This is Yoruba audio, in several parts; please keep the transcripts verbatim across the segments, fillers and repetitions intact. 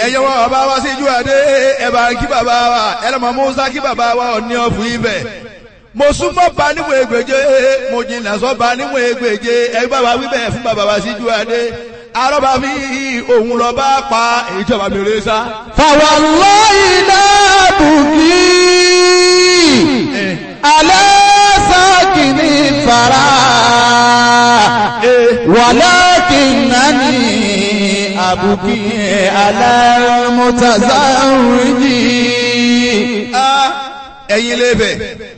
ẹ̀yẹ́ wọn bàbá wa síjú adé ẹ̀ bá kí bàbá wa ẹlẹ́mọ̀ Musa kí bàbá wa ọ̀ ní ọ̀fù ibẹ̀ mo súnmọ́ ba níwọ̀n ègbèje mo jìnnà sọ́ ba níwọ̀n ègbèje ẹ̀ bàbá wíbẹ̀ fún bàbá wa síjú adé arọ́bà mi òun lọ bá pa èyí tí ọba mi rè sá. fawallahi la buki ala sakini fara walakinnani abuki ala mutazawwiji. ẹ̀yin lébẹ̀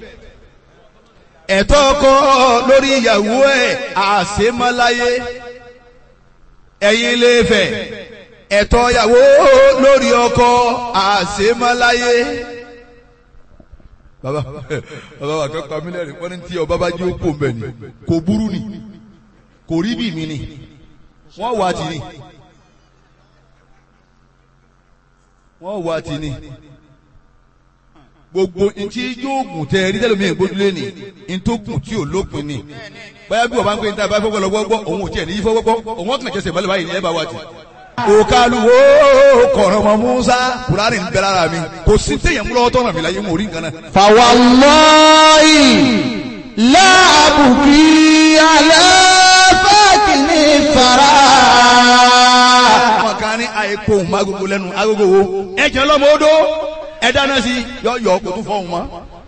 ẹ̀tọ́ ọkọ lórí ìyàwó ẹ̀ àṣemáláyé ẹ̀yin lébẹ̀ ẹ̀tọ́ ìyàwó lórí ọkọ àṣemáláyé. bàbá bàbá wa kan pa mí lẹ́rìn wọ́n ní tí ọba bá jí ó kó mbẹ́ ni kò burú ni kò rí bí mi ni wọ́n wà tì ní wọ́n wà tì ní gbogbo ntí yóò gùn tẹ ẹrí tẹlẹ mi gbójúlé ni ntógùn tí ò lópin ni báyà bí wọ́n bá ń pè ní tábà fọwọ́ lọ́wọ́ gbọ́ òun ò tiẹ̀ ní fọwọ́ gbọ́ òun ọ̀kàn jẹsẹ̀ balẹ̀ báyìí ní ẹ bá wà tì. òkàlùwò kọ̀rọ̀ mọ́ Musa kùránì ń bẹ lára mi kò sí téèyàn mú lọ́wọ́ tọ́nà mi láyé mo rí nǹkan náà. fawallahi la abuki ala fakini fara. àwọn kan ní àìkú òun má gbogbo lẹ́nu agogo wo ẹ jẹ́ lọ́mọ odó ẹ dáná sí yọ yọ kò tún fọ́ òun mọ́.